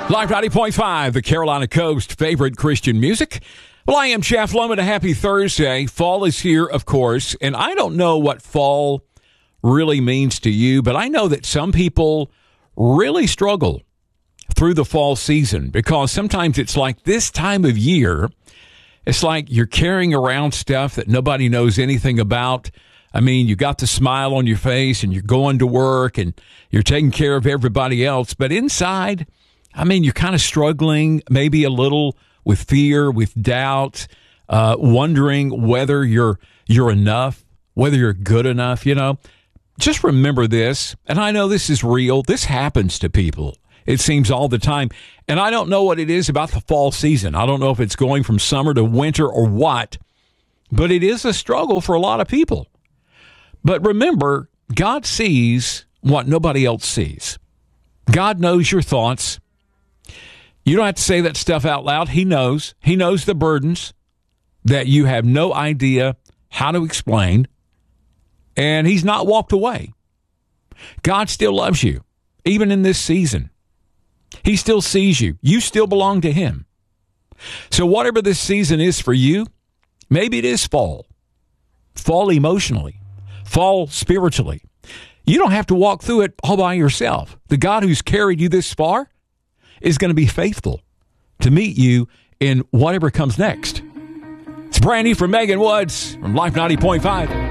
Live 90.5, the Carolina Coast favorite Christian music. Well, I am Jeff Loman. A happy Thursday. Fall is here, of course, and I don't know what fall really means to you, but I know that some people really struggle through the fall season because sometimes it's like this time of year, it's like you're carrying around stuff that nobody knows anything about. I mean, you got the smile on your face and you're going to work and you're taking care of everybody else, but inside, I mean, you're kind of struggling maybe a little with fear, with doubt, wondering whether you're enough, whether you're good enough, you know. Just remember this, and I know this is real. This happens to people, it seems, all the time. And I don't know what it is about the fall season. I don't know if it's going from summer to winter or what, but it is a struggle for a lot of people. But remember, God sees what nobody else sees. God knows your thoughts. You don't have to say that stuff out loud. He knows. He knows the burdens that you have no idea how to explain. And he's not walked away. God still loves you, even in this season. He still sees you. You still belong to him. So whatever this season is for you, maybe it is fall. Fall emotionally. Fall spiritually. You don't have to walk through it all by yourself. The God who's carried you this far is going to be faithful to meet you in whatever comes next. It's brand new from Megan Woods from Life 90.5.